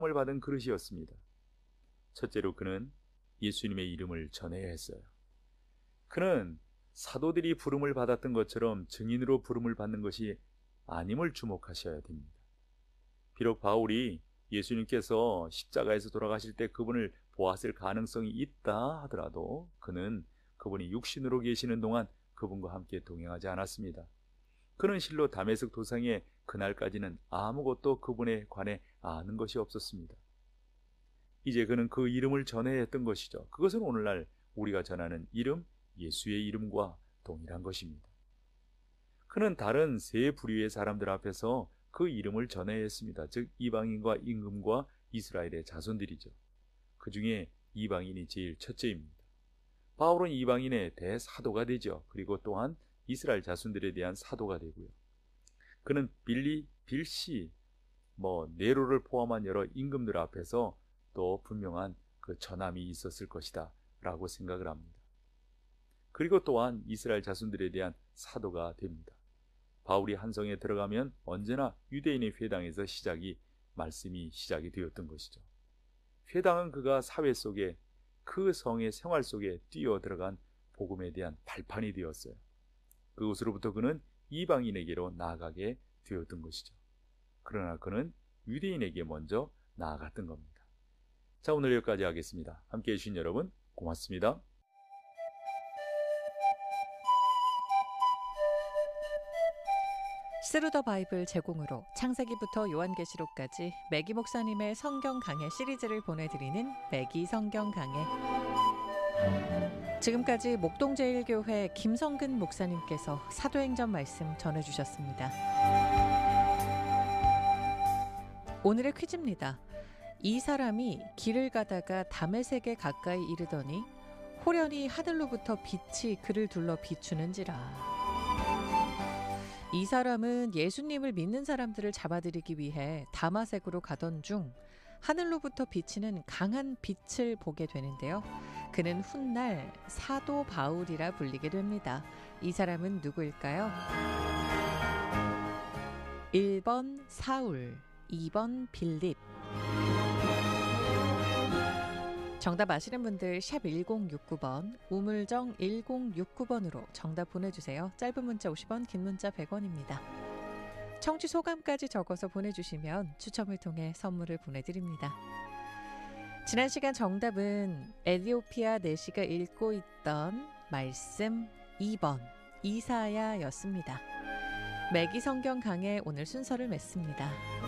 을 받은 그릇이었습니다. 첫째로 그는 예수님의 이름을 전해야 했어요. 그는 사도들이 부름을 받았던 것처럼 증인으로 부름을 받는 것이 아님을 주목하셔야 됩니다. 비록 바울이 예수님께서 십자가에서 돌아가실 때 그분을 보았을 가능성이 있다 하더라도 그는 그분이 육신으로 계시는 동안 그분과 함께 동행하지 않았습니다. 그는 실로 다메섹 도상에 그날까지는 아무것도 그분에 관해 아는 것이 없었습니다. 이제 그는 그 이름을 전해야 했던 것이죠. 그것은 오늘날 우리가 전하는 이름, 예수의 이름과 동일한 것입니다. 그는 다른 세 부류의 사람들 앞에서 그 이름을 전해야 했습니다. 즉 이방인과 임금과 이스라엘의 자손들이죠. 그 중에 이방인이 제일 첫째입니다. 바울은 이방인의 대사도가 되죠. 그리고 또한 이스라엘 자손들에 대한 사도가 되고요. 그는 빌시, 네로를 포함한 여러 임금들 앞에서 또 분명한 그 전함이 있었을 것이다 라고 생각을 합니다. 그리고 또한 이스라엘 자손들에 대한 사도가 됩니다. 바울이 한 성에 들어가면 언제나 유대인의 회당에서 말씀이 시작이 되었던 것이죠. 회당은 그가 사회 속에 그 성의 생활 속에 뛰어 들어간 복음에 대한 발판이 되었어요. 그곳으로부터 그는 이방인에게로 나아가게 되었던 것이죠. 그러나 그는 유대인에게 먼저 나아갔던 겁니다. 자, 오늘 여기까지 하겠습니다. 함께해 주신 여러분 고맙습니다. 스루더 바이블 제공으로 창세기부터 요한계시록까지 매기 목사님의 성경 강해 시리즈를 보내드리는 매기 성경 강해. 지금까지 목동제일교회 김성근 목사님께서 사도행전 말씀 전해주셨습니다. 오늘의 퀴즈입니다. 이 사람이 길을 가다가 다메섹에 가까이 이르더니 호련히 하늘로부터 빛이 그를 둘러 비추는지라. 이 사람은 예수님을 믿는 사람들을 잡아들이기 위해 다마섹으로 가던 중 하늘로부터 비치는 강한 빛을 보게 되는데요. 그는 훗날 사도 바울이라 불리게 됩니다. 이 사람은 누구일까요? 1번 사울, 2번 빌립. 정답 아시는 분들 샵 1069번, 우물정 1069번으로 정답 보내주세요. 짧은 문자 50원, 긴 문자 100원입니다. 청취 소감까지 적어서 보내주시면 추첨을 통해 선물을 보내드립니다. 지난 시간 정답은 에디오피아 내시가 읽고 있던 말씀 2번 이사야였습니다. 매기 성경 강해 오늘 순서를 맺습니다.